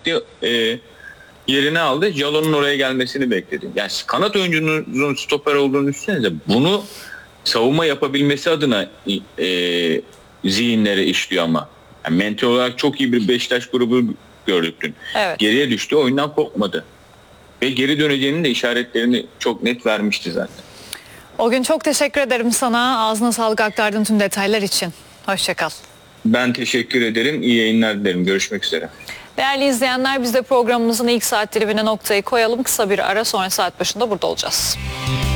gitti, yerini aldı. Jalon'un oraya gelmesini bekledi. Yani kanat oyuncunun stoper olduğunu düşünsenize. Bunu savunma yapabilmesi adına zihinlere işliyor ama. Yani mental olarak çok iyi bir Beşiktaş grubu gördük dün. Evet. Geriye düştü, oyundan kopmadı. Ve geri döneceğinin de işaretlerini çok net vermişti zaten. O gün çok teşekkür ederim sana. Ağzına sağlık, aktardığın tüm detaylar için. Hoşça kal. Ben teşekkür ederim. İyi yayınlar dilerim. Görüşmek üzere. Değerli izleyenler, biz de programımızın ilk saat dilimine noktayı koyalım. Kısa bir ara, sonra saat başında burada olacağız.